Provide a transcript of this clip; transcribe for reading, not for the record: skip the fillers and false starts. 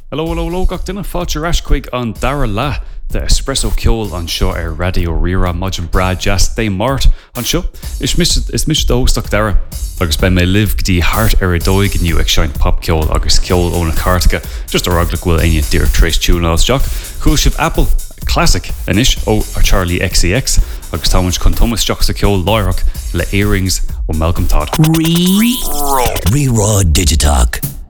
Hello, gach duine fáilte rais chuig an dara le de espresso ceol an seo ar radio rira Maidin Brad Jazz Day Mart an seo. Is mis dóach dara agus ben mé liv gotí hart ar a dóig gniu ag sein pop ceol agus ceol óna cartacha just ar agla bhfuil aine dear Trace Tunas Jack. Cool sibh Apple Classic inis ó a Charlie XCX agus táhaint chun Thomas Jack sa ceol láireach le earrings ó Malcolm Todd. Re-Raw Digitalk.